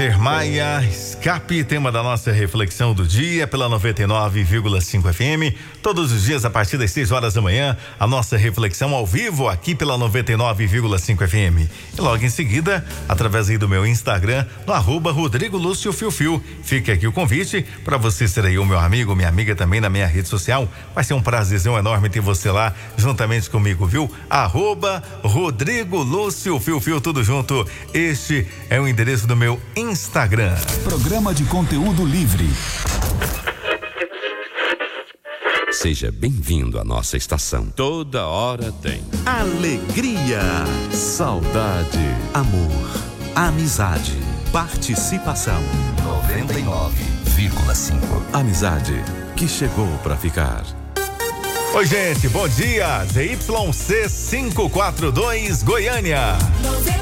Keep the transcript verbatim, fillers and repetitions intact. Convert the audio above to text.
Ezer Maia, Escape, tema da nossa reflexão do dia pela noventa e nove vírgula cinco F M. Todos os dias a partir das seis horas da manhã, a nossa reflexão ao vivo aqui pela noventa e nove vírgula cinco F M. E logo em seguida, através aí do meu Instagram, no arroba Rodrigo Lúcio Fio Fio. Fica aqui o convite para você ser aí o meu amigo, minha amiga também na minha rede social. Vai ser um prazerzão enorme ter você lá juntamente comigo, viu? Arroba Rodrigo Lúcio Fio Fio, tudo junto. Este é o endereço do meu Instagram. Programa de conteúdo livre. Seja bem-vindo à nossa estação. Toda hora tem alegria, saudade, amor, amizade, participação. noventa e nove vírgula cinco. Amizade que chegou pra ficar. Oi, gente, bom dia. Z Y C quinhentos e quarenta e dois, Goiânia.